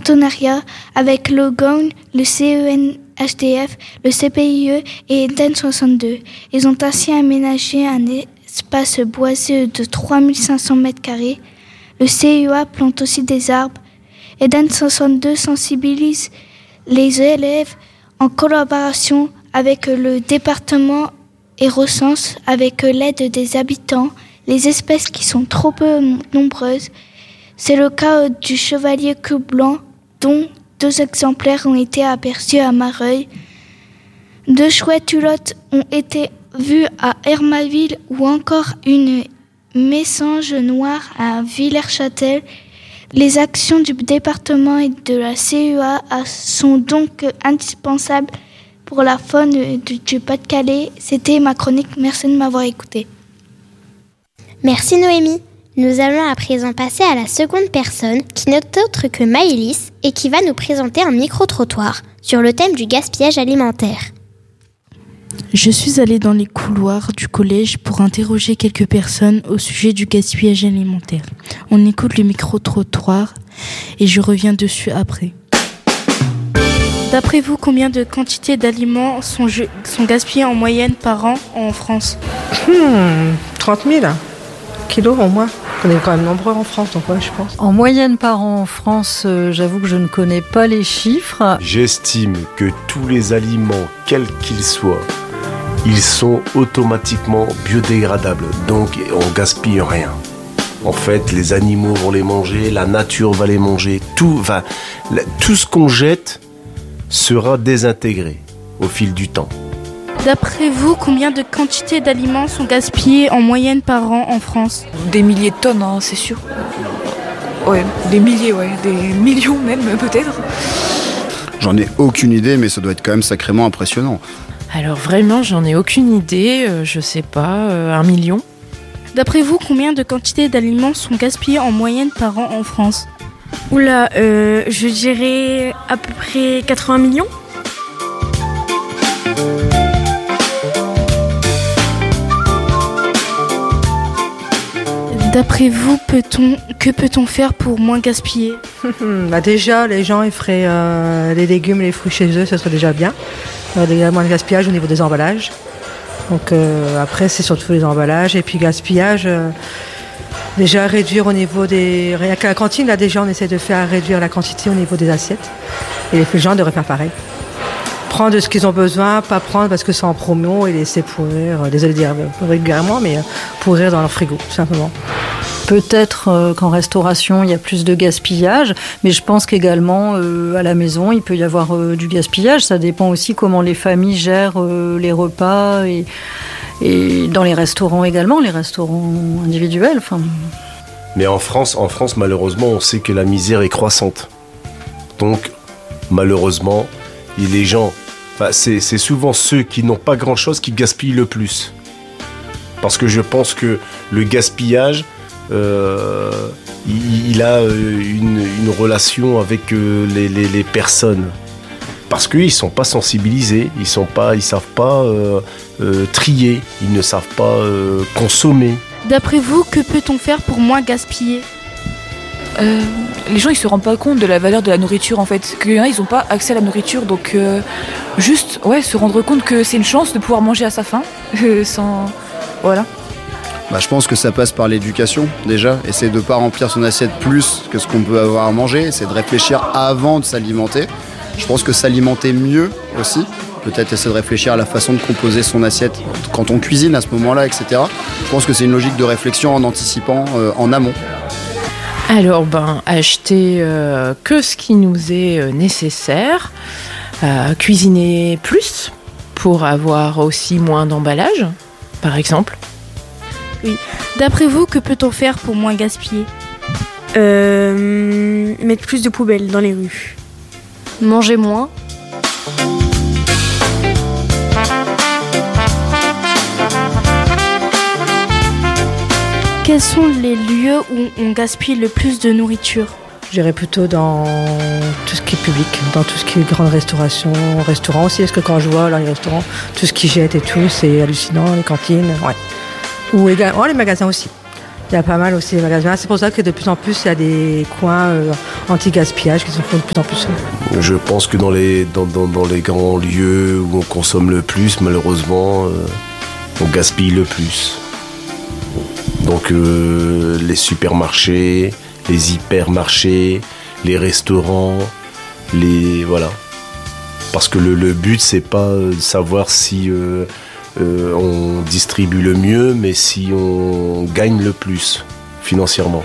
partenariat avec le GONG, le CENHDF, le CPIE et Eden 62. Ils ont ainsi aménagé un espace boisé de 3500 m². Le CUA plante aussi des arbres. Eden 62 sensibilise les élèves en collaboration avec le département et recense, avec l'aide des habitants, les espèces qui sont trop peu nombreuses. C'est le cas du chevalier queue blanc, dont 2 exemplaires ont été aperçus à Mareuil. 2 chouettes hulottes ont été vues à Hermaville ou encore une messange noire à Villers-Châtel. Les actions du département et de la CUA sont donc indispensables pour la faune du Pas-de-Calais. C'était ma chronique. Merci de m'avoir écouté. Merci Noémie. Nous allons à présent passer à la seconde personne qui n'est autre que Maëlys et qui va nous présenter un micro-trottoir sur le thème du gaspillage alimentaire. Je suis allée dans les couloirs du collège pour interroger quelques personnes au sujet du gaspillage alimentaire. On écoute le micro-trottoir et je reviens dessus après. D'après vous, combien de quantités d'aliments sont gaspillées en moyenne par an en France ? 30 000 kilos au moins. On est quand même nombreux en France, donc ouais, je pense. En moyenne par an en France, j'avoue que je ne connais pas les chiffres. J'estime que tous les aliments, quels qu'ils soient, ils sont automatiquement biodégradables, donc on gaspille rien. En fait, les animaux vont les manger, la nature va les manger, tout ce qu'on jette sera désintégré au fil du temps. D'après vous, combien de quantités d'aliments sont gaspillées en moyenne par an en France ? Des milliers de tonnes, hein, c'est sûr. Ouais, des milliers, ouais, des millions même peut-être. J'en ai aucune idée, mais ça doit être quand même sacrément impressionnant. Alors vraiment, j'en ai aucune idée, je sais pas, 1 million. D'après vous, combien de quantités d'aliments sont gaspillées en moyenne par an en France ? Oula, je dirais à peu près 80 millions. D'après vous, que peut-on faire pour moins gaspiller ? Déjà, les gens ils feraient les légumes et les fruits chez eux, ce serait déjà bien. Il y a moins de gaspillage au niveau des emballages. Donc après, c'est surtout les emballages. Et puis gaspillage, déjà réduire au niveau des... Rien qu'à la cantine, là déjà, on essaie de faire réduire la quantité au niveau des assiettes. Et les gens devraient faire pareil. Prendre de ce qu'ils ont besoin, pas prendre parce que c'est en promo et laisser pourrir, désolé de dire régulièrement, mais pourrir dans leur frigo, tout simplement. Peut-être qu'en restauration, il y a plus de gaspillage, mais je pense qu'également, à la maison, il peut y avoir du gaspillage. Ça dépend aussi comment les familles gèrent les repas et dans les restaurants également, les restaurants individuels. Enfin. Mais en France, malheureusement, on sait que la misère est croissante. Donc, malheureusement, les gens... c'est souvent ceux qui n'ont pas grand-chose qui gaspillent le plus. Parce que je pense que le gaspillage... il a une relation avec les personnes parce qu'ils sont pas sensibilisés, ils savent pas trier, ils ne savent pas consommer. D'après vous, que peut-on faire pour moins gaspiller ? Les gens ils se rendent pas compte de la valeur de la nourriture en fait, qu'ils n'ont pas accès à la nourriture, donc juste se rendre compte que c'est une chance de pouvoir manger à sa faim sans voilà. Je pense que ça passe par l'éducation, déjà. Essayer de ne pas remplir son assiette plus que ce qu'on peut avoir à manger. C'est de réfléchir avant de s'alimenter. Je pense que s'alimenter mieux aussi. Peut-être essayer de réfléchir à la façon de composer son assiette quand on cuisine à ce moment-là, etc. Je pense que c'est une logique de réflexion en anticipant en amont. Alors, acheter que ce qui nous est nécessaire. Cuisiner plus pour avoir aussi moins d'emballage, par exemple. Oui. D'après vous, que peut-on faire pour moins gaspiller ? Mettre plus de poubelles dans les rues. Manger moins. Quels sont les lieux où on gaspille le plus de nourriture ? J'irais plutôt dans tout ce qui est public, dans tout ce qui est grande restauration, restaurant aussi, parce que quand je vois là, les restaurants, tout ce qu'ils jettent et tout, c'est hallucinant, les cantines, ouais. Ou également les magasins aussi. Il y a pas mal aussi les magasins. C'est pour ça que de plus en plus, il y a des coins anti-gaspillage qui se font de plus en plus. Je pense que dans les grands lieux où on consomme le plus, malheureusement, on gaspille le plus. Donc les supermarchés, les hypermarchés, les restaurants, voilà. Parce que le but, c'est pas de savoir si on distribue le mieux, mais si on gagne le plus financièrement.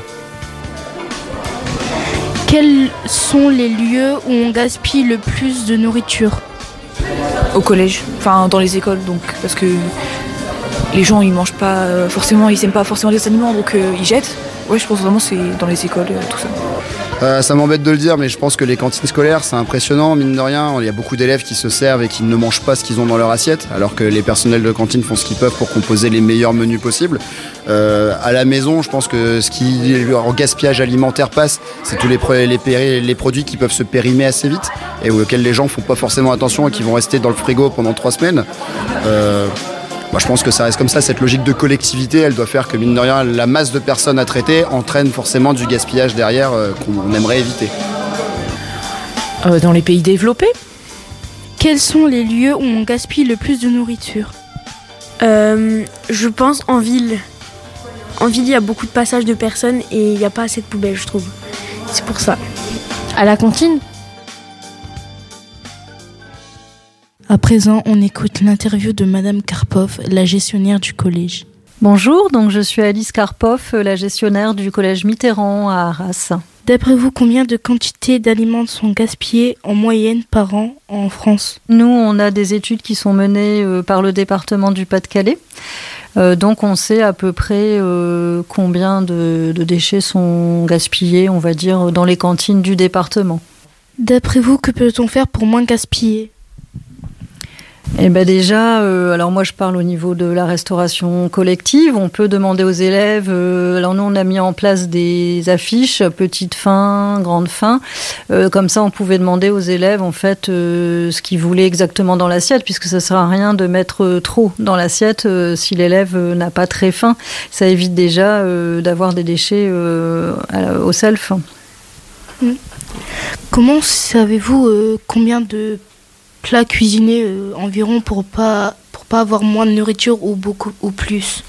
Quels sont les lieux où on gaspille le plus de nourriture ? Au collège, enfin dans les écoles, donc parce que les gens ils mangent pas forcément, ils aiment pas forcément les aliments, donc ils jettent. Ouais, je pense vraiment que c'est dans les écoles, tout ça. Ça m'embête de le dire, mais je pense que les cantines scolaires, c'est impressionnant, mine de rien. Il y a beaucoup d'élèves qui se servent et qui ne mangent pas ce qu'ils ont dans leur assiette, alors que les personnels de cantine font ce qu'ils peuvent pour composer les meilleurs menus possibles. À la maison, je pense que ce qui en gaspillage alimentaire passe, c'est tous les produits qui peuvent se périmer assez vite et auxquels les gens font pas forcément attention et qui vont rester dans le frigo pendant 3 semaines. Moi, je pense que ça reste comme ça, cette logique de collectivité, elle doit faire que, mine de rien, la masse de personnes à traiter entraîne forcément du gaspillage derrière qu'on aimerait éviter. Dans les pays développés ? Quels sont les lieux où on gaspille le plus de nourriture ? Je pense en ville. En ville, il y a beaucoup de passages de personnes et il n'y a pas assez de poubelles, je trouve. C'est pour ça. À la cantine ? À présent, on écoute l'interview de Madame Karpov, la gestionnaire du collège. Bonjour, donc je suis Alice Karpov, la gestionnaire du collège Mitterrand à Arras. D'après vous, combien de quantités d'aliments sont gaspillées en moyenne par an en France ? Nous, on a des études qui sont menées par le département du Pas-de-Calais. Donc on sait à peu près combien de déchets sont gaspillés, on va dire, dans les cantines du département. D'après vous, que peut-on faire pour moins gaspiller ? Eh ben déjà, alors moi je parle au niveau de la restauration collective. On peut demander aux élèves, alors nous on a mis en place des affiches, petite faim, grande faim. Comme ça on pouvait demander aux élèves en fait ce qu'ils voulaient exactement dans l'assiette, puisque ça ne sert à rien de mettre trop dans l'assiette si l'élève n'a pas très faim. Ça évite déjà d'avoir des déchets au self. Comment savez-vous combien de plats cuisinés environ pour pas avoir moins de nourriture ou beaucoup ou plus?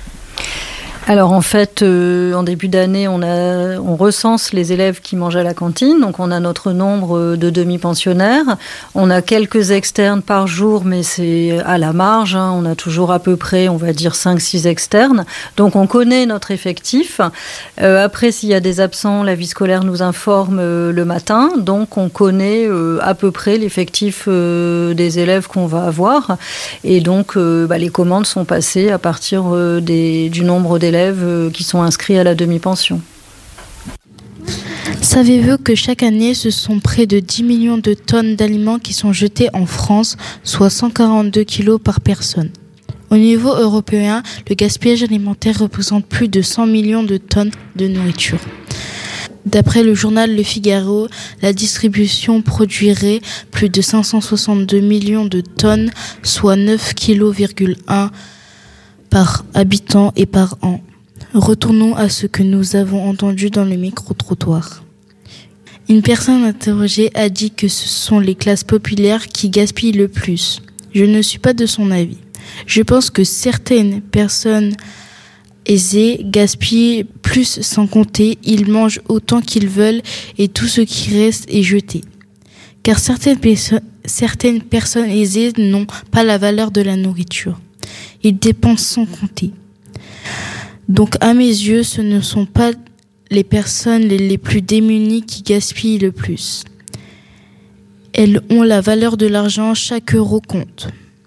Alors en fait, en début d'année, on recense les élèves qui mangent à la cantine. Donc on a notre nombre de demi-pensionnaires. On a quelques externes par jour, mais c'est à la marge. On a toujours à peu près, on va dire, 5-6 externes. Donc on connaît notre effectif. Après, s'il y a des absents, la vie scolaire nous informe le matin. Donc on connaît à peu près l'effectif des élèves qu'on va avoir. Et donc les commandes sont passées à partir du nombre d'élèves qui sont inscrits à la demi-pension. Savez-vous que chaque année, ce sont près de 10 millions de tonnes d'aliments qui sont jetés en France, soit 142 kilos par personne. Au niveau européen, le gaspillage alimentaire représente plus de 100 millions de tonnes de nourriture. D'après le journal Le Figaro, la distribution produirait plus de 562 millions de tonnes, soit 9,1 kg par habitant et par an. Retournons à ce que nous avons entendu dans le micro-trottoir. Une personne interrogée a dit que ce sont les classes populaires qui gaspillent le plus. Je ne suis pas de son avis. Je pense que certaines personnes aisées gaspillent plus sans compter. Ils mangent autant qu'ils veulent et tout ce qui reste est jeté. Car certaines personnes aisées n'ont pas la valeur de la nourriture. Ils dépensent sans compter. Donc à mes yeux, ce ne sont pas les personnes les plus démunies qui gaspillent le plus. Elles ont la valeur de l'argent, chaque euro compte.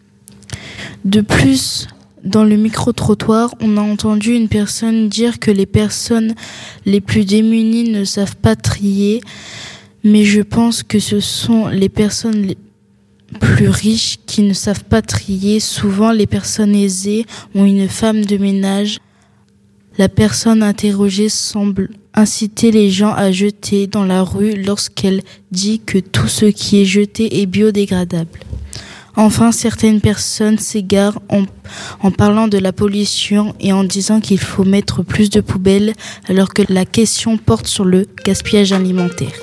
De plus, dans le micro-trottoir, on a entendu une personne dire que les personnes les plus démunies ne savent pas trier, mais je pense que ce sont les personnes les plus riches qui ne savent pas trier. Souvent, les personnes aisées ont une femme de ménage. La personne interrogée semble inciter les gens à jeter dans la rue lorsqu'elle dit que tout ce qui est jeté est biodégradable. Enfin, certaines personnes s'égarent en parlant de la pollution et en disant qu'il faut mettre plus de poubelles alors que la question porte sur le gaspillage alimentaire.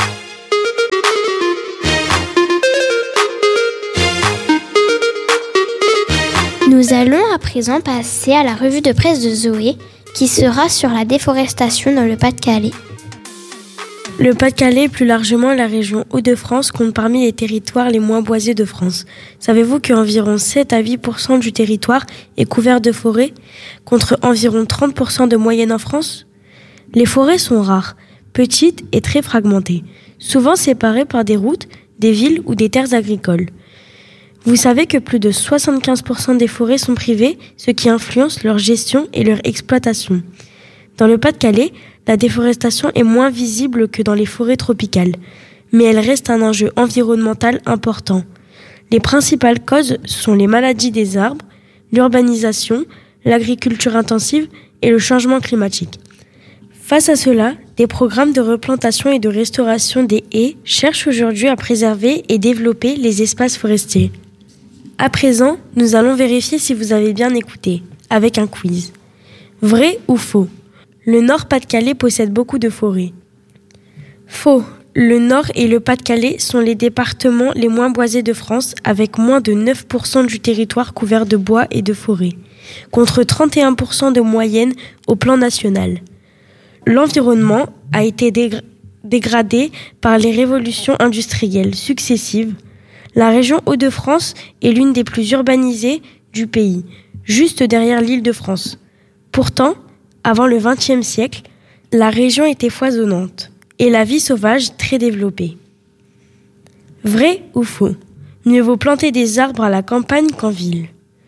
Nous allons à présent passer à la revue de presse de Zoé qui sera sur la déforestation dans le Pas-de-Calais. Le Pas-de-Calais, plus largement la région Hauts-de-France, compte parmi les territoires les moins boisés de France. Savez-vous qu'environ 7 à 8% du territoire est couvert de forêts, contre environ 30% de moyenne en France ? Les forêts sont rares, petites et très fragmentées, souvent séparées par des routes, des villes ou des terres agricoles. Vous savez que plus de 75% des forêts sont privées, ce qui influence leur gestion et leur exploitation. Dans le Pas-de-Calais, la déforestation est moins visible que dans les forêts tropicales, mais elle reste un enjeu environnemental important. Les principales causes sont les maladies des arbres, l'urbanisation, l'agriculture intensive et le changement climatique. Face à cela, des programmes de replantation et de restauration des haies cherchent aujourd'hui à préserver et développer les espaces forestiers. À présent, nous allons vérifier si vous avez bien écouté, avec un quiz. Vrai ou faux ? Le Nord-Pas-de-Calais possède beaucoup de forêts. Faux. Le Nord et le Pas-de-Calais sont les départements les moins boisés de France, avec moins de 9% du territoire couvert de bois et de forêts, contre 31% de moyenne au plan national. L'environnement a été dégradé par les révolutions industrielles successives. La région Hauts-de-France est l'une des plus urbanisées du pays, juste derrière l'Île-de-France. Pourtant, avant le XXe siècle, la région était foisonnante et la vie sauvage très développée. Vrai ou faux ? Mieux vaut planter des arbres à la campagne qu'en ville.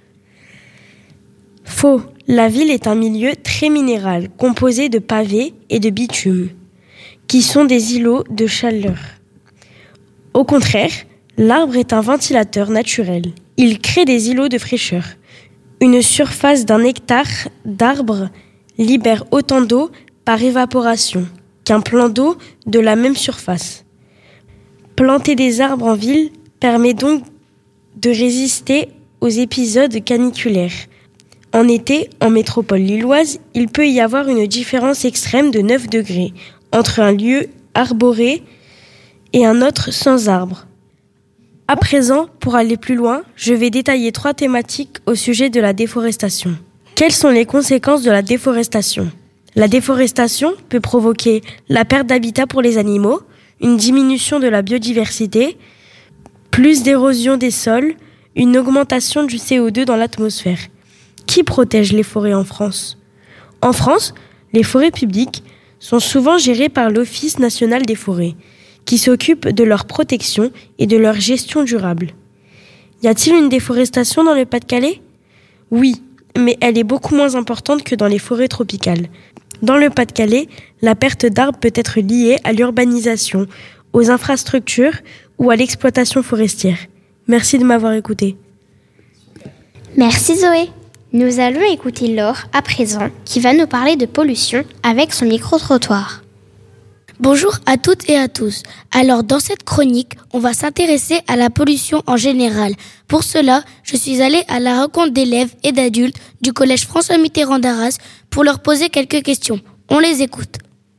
Faux. La ville est un milieu très minéral, composé de pavés et de bitume, qui sont des îlots de chaleur. Au contraire, l'arbre est un ventilateur naturel. Il crée des îlots de fraîcheur. Une surface d'1 hectare d'arbres libère autant d'eau par évaporation qu'un plan d'eau de la même surface. Planter des arbres en ville permet donc de résister aux épisodes caniculaires. En été, en métropole lilloise, il peut y avoir une différence extrême de 9 degrés entre un lieu arboré et un autre sans arbres. À présent, pour aller plus loin, je vais détailler 3 thématiques au sujet de la déforestation. Quelles sont les conséquences de la déforestation ? La déforestation peut provoquer la perte d'habitat pour les animaux, une diminution de la biodiversité, plus d'érosion des sols, une augmentation du CO2 dans l'atmosphère. Qui protège les forêts en France ? En France, les forêts publiques sont souvent gérées par l'Office national des forêts, qui s'occupe de leur protection et de leur gestion durable. Y a-t-il une déforestation dans le Pas-de-Calais ? Oui, mais elle est beaucoup moins importante que dans les forêts tropicales. Dans le Pas-de-Calais, la perte d'arbres peut être liée à l'urbanisation, aux infrastructures ou à l'exploitation forestière. Merci de m'avoir écouté. Merci Zoé. Nous allons écouter Laure à présent qui va nous parler de pollution avec son micro-trottoir. Bonjour à toutes et à tous. Alors dans cette chronique, on va s'intéresser à la pollution en général. Pour cela, je suis allée à la rencontre d'élèves et d'adultes du collège François Mitterrand d'Arras pour leur poser quelques questions. On les écoute.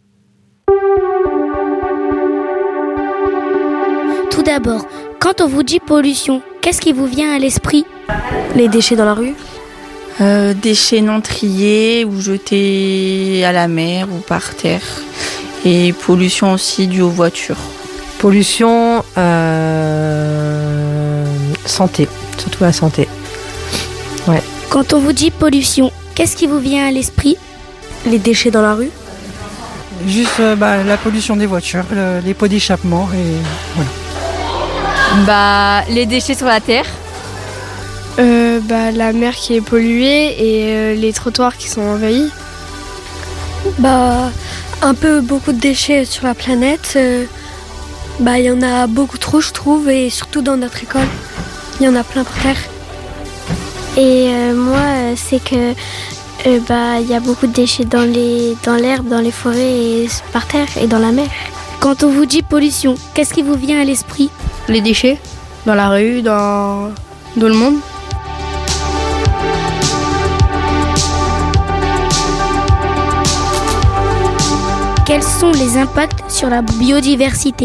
Tout d'abord, quand on vous dit pollution, qu'est-ce qui vous vient à l'esprit ? Les déchets dans la rue ? Déchets non triés ou jetés à la mer ou par terre. Et pollution aussi due aux voitures. Pollution, santé, surtout la santé. Ouais. Quand on vous dit pollution, qu'est-ce qui vous vient à l'esprit ? Les déchets dans la rue ? Juste la pollution des voitures, les pots d'échappement et voilà. Les déchets sur la terre. La mer qui est polluée et les trottoirs qui sont envahis. Beaucoup de déchets sur la planète. Il y en a beaucoup trop, je trouve, et surtout dans notre école. Il y en a plein par terre. Et c'est que il y a beaucoup de déchets dans l'herbe, dans les forêts, et par terre et dans la mer. Quand on vous dit pollution, qu'est-ce qui vous vient à l'esprit ? Les déchets. dans la rue, dans le monde. Quels sont les impacts sur la biodiversité ?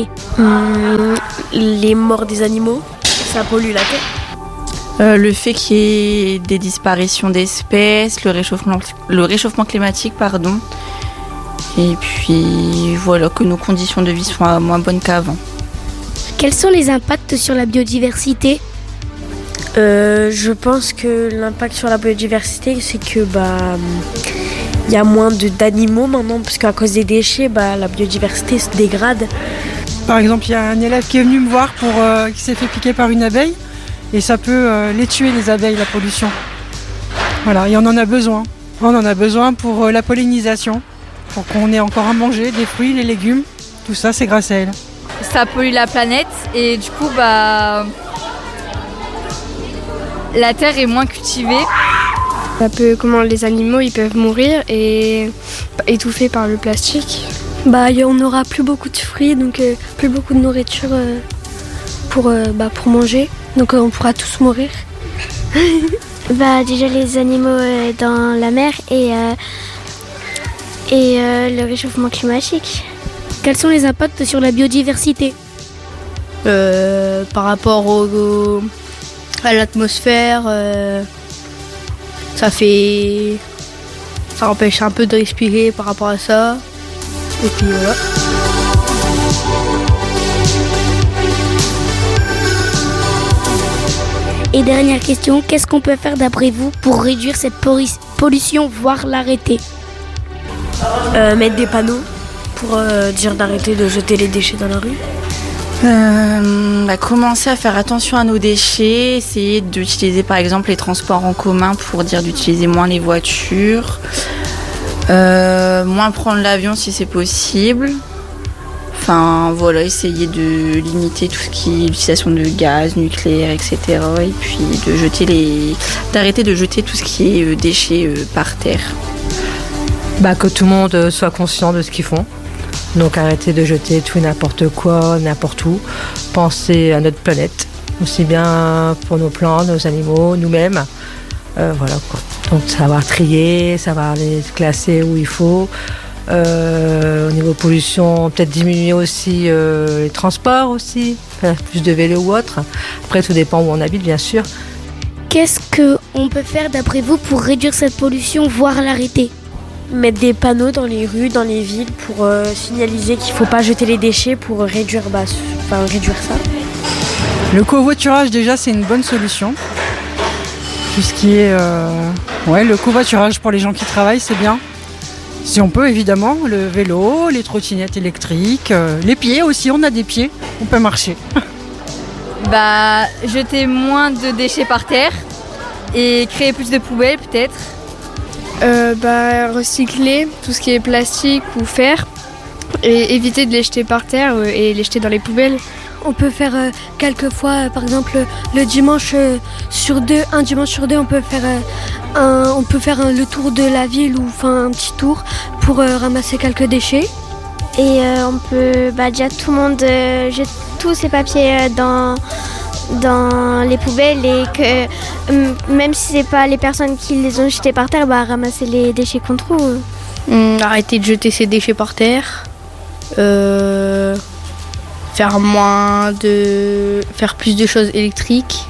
Les morts des animaux, ça pollue la terre. Le fait qu'il y ait des disparitions d'espèces, le réchauffement climatique, pardon. Et puis voilà, que nos conditions de vie soient moins bonnes qu'avant. Quels sont les impacts sur la biodiversité ? Je pense que l'impact sur la biodiversité, c'est que il y a moins d'animaux maintenant, parce qu'à cause des déchets, la biodiversité se dégrade. Par exemple, il y a un élève qui est venu me voir qui s'est fait piquer par une abeille. Et ça peut les tuer, les abeilles, la pollution. Voilà, et on en a besoin. On en a besoin pour la pollinisation, pour qu'on ait encore à manger, des fruits, les légumes. Tout ça, c'est grâce à elle. Ça pollue la planète et du coup, la terre est moins cultivée. Les animaux, ils peuvent mourir et étouffés par le plastique. On n'aura plus beaucoup de fruits, donc plus beaucoup de nourriture pour manger. Donc on pourra tous mourir. Déjà les animaux dans la mer et le réchauffement climatique. Quels sont les impacts sur la biodiversité ? Par rapport à l'atmosphère, ça empêche un peu de respirer par rapport à ça. Et puis voilà. Et dernière question, qu'est-ce qu'on peut faire d'après vous pour réduire cette pollution, voire l'arrêter ? Mettre des panneaux pour dire d'arrêter de jeter les déchets dans la rue. Commencer à faire attention à nos déchets, essayer d'utiliser par exemple les transports en commun pour dire d'utiliser moins les voitures, moins prendre l'avion si c'est possible. Essayer de limiter tout ce qui est l'utilisation de gaz, nucléaire, etc. Et puis d'arrêter de jeter tout ce qui est déchets par terre. Que tout le monde soit conscient de ce qu'ils font. Donc arrêter de jeter tout et n'importe quoi, n'importe où. Penser à notre planète, aussi bien pour nos plantes, nos animaux, nous-mêmes. Donc savoir trier, savoir les classer où il faut. Au niveau pollution, peut-être diminuer aussi les transports aussi, faire plus de vélo ou autre. Après, tout dépend où on habite, bien sûr. Qu'est-ce qu'on peut faire d'après vous pour réduire cette pollution, voire l'arrêter ? Mettre des panneaux dans les rues, dans les villes pour signaliser qu'il ne faut pas jeter les déchets pour réduire ça. Le covoiturage, déjà, c'est une bonne solution. Tout ce qui est le covoiturage pour les gens qui travaillent, c'est bien. Si on peut, évidemment, le vélo, les trottinettes électriques, les pieds aussi, on a des pieds, on peut marcher. Jeter moins de déchets par terre et créer plus de poubelles peut-être. Recycler tout ce qui est plastique ou fer et éviter de les jeter par terre et les jeter dans les poubelles. On peut faire quelquefois, par exemple, un dimanche sur deux, on peut faire le tour de la ville ou un petit tour pour ramasser quelques déchets. Et on peut déjà tout le monde jette tous ses papiers dans les poubelles et que même si c'est pas les personnes qui les ont jetés par terre, ramasser les déchets qu'on trouve. Arrêter de jeter ses déchets par terre. Faire plus de choses électriques.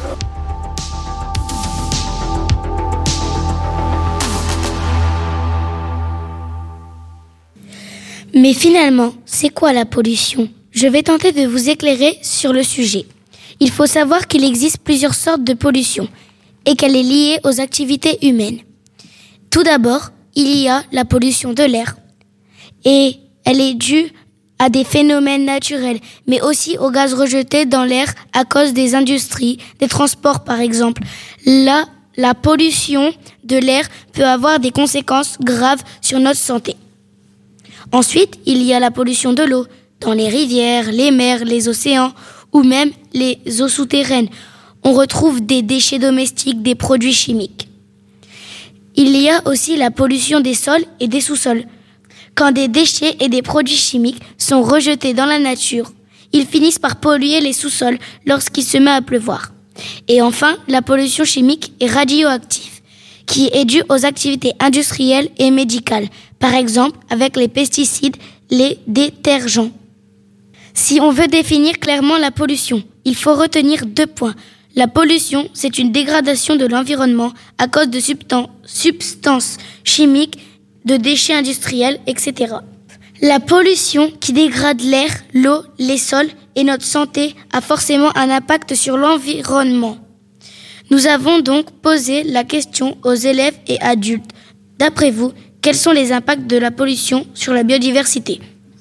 Mais finalement, c'est quoi la pollution ? Je vais tenter de vous éclairer sur le sujet. Il faut savoir qu'il existe plusieurs sortes de pollution et qu'elle est liée aux activités humaines. Tout d'abord, il y a la pollution de l'air et elle est due à des phénomènes naturels, mais aussi aux gaz rejetés dans l'air à cause des industries, des transports par exemple. Là, la pollution de l'air peut avoir des conséquences graves sur notre santé. Ensuite, il y a la pollution de l'eau, dans les rivières, les mers, les océans ou même les eaux souterraines. On retrouve des déchets domestiques, des produits chimiques. Il y a aussi la pollution des sols et des sous-sols. Quand des déchets et des produits chimiques sont rejetés dans la nature, Ils finissent par polluer les sous-sols lorsqu'il se met à pleuvoir. Et enfin, la pollution chimique et radioactive, qui est due aux activités industrielles et médicales, par exemple avec les pesticides, les détergents. Si on veut définir clairement la pollution, il faut retenir 2 points. La pollution, c'est une dégradation de l'environnement à cause de substances chimiques, de déchets industriels, etc. La pollution qui dégrade l'air, l'eau, les sols et notre santé a forcément un impact sur l'environnement. Nous avons donc posé la question aux élèves et adultes. D'après vous, quels sont les impacts de la pollution sur la biodiversité ?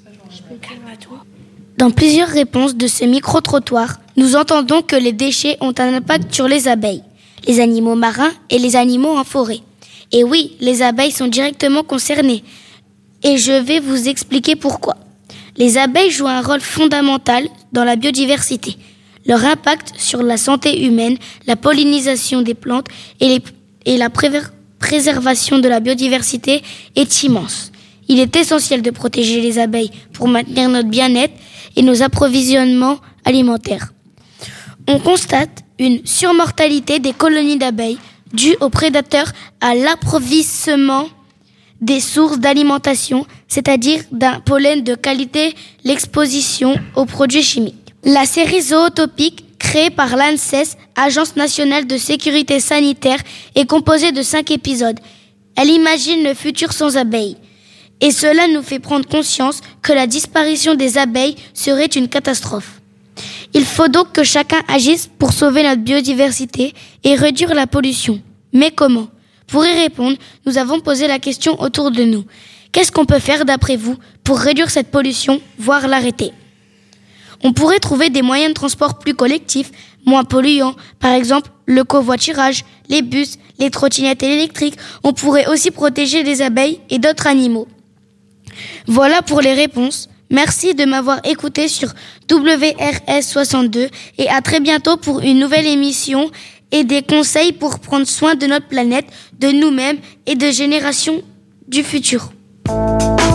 Dans plusieurs réponses de ce micro-trottoir, nous entendons que les déchets ont un impact sur les abeilles, les animaux marins et les animaux en forêt. Et oui, les abeilles sont directement concernées. Et je vais vous expliquer pourquoi. Les abeilles jouent un rôle fondamental dans la biodiversité. Leur impact sur la santé humaine, la pollinisation des plantes et la préservation de la biodiversité est immense. Il est essentiel de protéger les abeilles pour maintenir notre bien-être et nos approvisionnements alimentaires. On constate une surmortalité des colonies d'abeilles due aux prédateurs à l'approvissement des sources d'alimentation, c'est-à-dire d'un pollen de qualité, l'exposition aux produits chimiques. La série Zootopique, créée par l'ANSES, Agence nationale de sécurité sanitaire, est composée de 5 épisodes. Elle imagine le futur sans abeilles. Et cela nous fait prendre conscience que la disparition des abeilles serait une catastrophe. Il faut donc que chacun agisse pour sauver notre biodiversité et réduire la pollution. Mais comment ? Pour y répondre, nous avons posé la question autour de nous. Qu'est-ce qu'on peut faire d'après vous pour réduire cette pollution, voire l'arrêter ? On pourrait trouver des moyens de transport plus collectifs, moins polluants, par exemple le covoiturage, les bus, les trottinettes électriques. On pourrait aussi protéger les abeilles et d'autres animaux. Voilà pour les réponses. Merci de m'avoir écouté sur WRS 62 et à très bientôt pour une nouvelle émission et des conseils pour prendre soin de notre planète, de nous-mêmes et de générations du futur.